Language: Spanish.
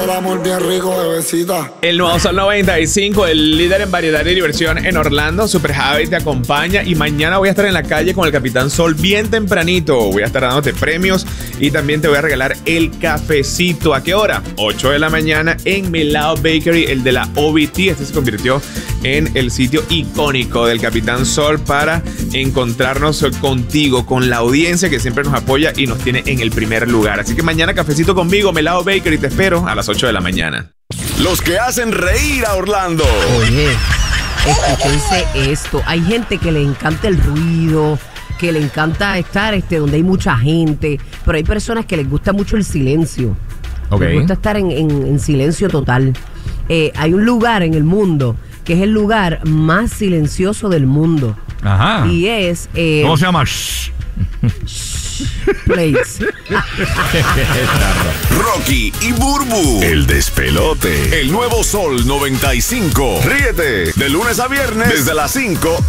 el amor bien rico, bebecita. El nuevo Sol 95, el líder en variedad y diversión en Orlando. Super Javi te acompaña y mañana voy a estar en la calle con el Capitán Sol bien tempranito. Voy a estar dándote premios y también te voy a regalar el cafecito. ¿A qué hora? 8 de la mañana en Melao Bakery, el de la OBT. Este se convirtió en el sitio icónico del Capitán Sol para encontrarnos contigo, con la audiencia que siempre nos apoya y nos tiene en el primer lugar. Así que mañana cafecito conmigo, Melao Bakery, te espero a las 8 de la mañana. Los que hacen reír a Orlando. Oye, escúchense esto. Hay gente que le encanta el ruido, que le encanta estar donde hay mucha gente, pero hay personas que les gusta mucho el silencio. Okay. Les gusta estar en silencio total. Hay un lugar en el mundo que es el lugar más silencioso del mundo. Ajá. Y es... ¿Cómo se llama? Place. Rocky y Burbu, el despelote. El nuevo Sol 95. Ríete de lunes a viernes desde las 5